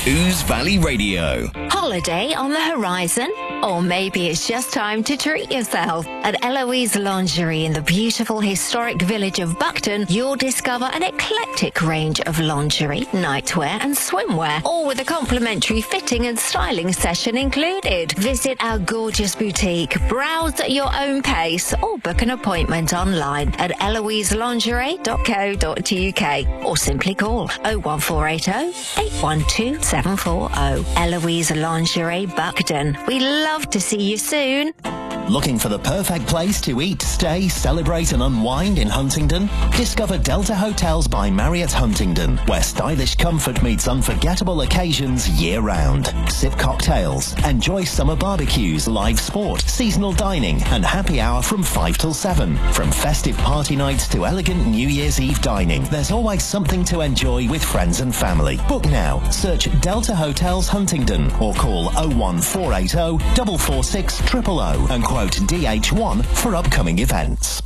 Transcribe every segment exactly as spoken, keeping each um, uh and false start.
Ouse Valley Radio. Holiday on the horizon? Or maybe it's just time to treat yourself. At Eloise Lingerie in the beautiful historic village of Buckton, you'll discover an eclectic range of lingerie, nightwear and swimwear, all with a complimentary fitting and styling session included. Visit our gorgeous boutique, browse at your own pace, or book an appointment online at eloise lingerie dot co dot uk or simply call oh one four eight oh, eight one two, seven four oh. Eloise Lingerie Buckton. We love to see you soon. Looking for the perfect place to eat, stay, celebrate and unwind in Huntingdon? Discover Delta Hotels by Marriott Huntingdon, where stylish comfort meets unforgettable occasions year-round. Sip cocktails, enjoy summer barbecues, live sport, seasonal dining and happy hour from five till seven. From festive party nights to elegant New Year's Eve dining, there's always something to enjoy with friends and family. Book now. Search Delta Hotels Huntingdon or call oh one four eight oh, four four six, zero zero zero and quote D H one for upcoming events.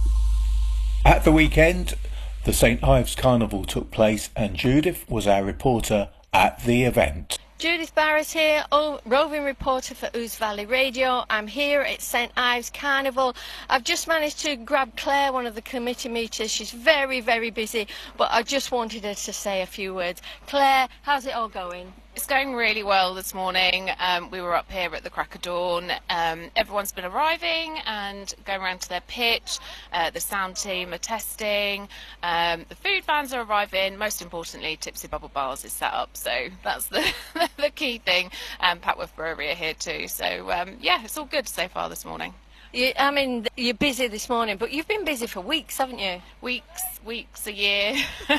At the weekend, the Saint Ives Carnival took place and Judith was our reporter at the event. Judith Barrett here, oh, roving reporter for Ouse Valley Radio. I'm here at Saint Ives Carnival. I've just managed to grab Claire, one of the committee meters. She's very, very busy, but I just wanted her to say a few words. Claire, how's it all going? It's going really well this morning. Um, we were up here at the crack of dawn. Um, everyone's been arriving and going around to their pitch. Uh, the sound team are testing. Um, the food vans are arriving. Most importantly, Tipsy Bubble Bars is set up. So that's the, the key thing. Um, Patworth Brewery are here too. So um, yeah, it's all good so far this morning. You, I mean, you're busy this morning, but you've been busy for weeks, haven't you? Weeks, weeks, a year.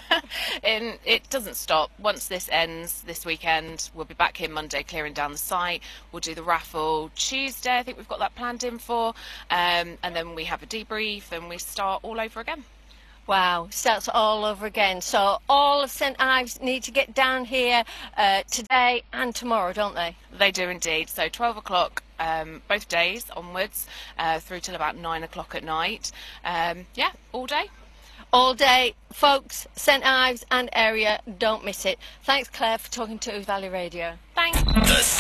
And it doesn't stop. Once this ends this weekend, we'll be back here Monday clearing down the site. We'll do the raffle Tuesday, I think we've got that planned in for. Um, and then we have a debrief and we start all over again. Wow, starts all over again. So all of Saint Ives need to get down here uh, today and tomorrow, don't they? They do indeed. So twelve o'clock um, both days onwards uh, through till about nine o'clock at night. Um, yeah, all day. All day. Folks, Saint Ives and area, don't miss it. Thanks, Claire, for talking to Ouse Valley Radio. Thanks.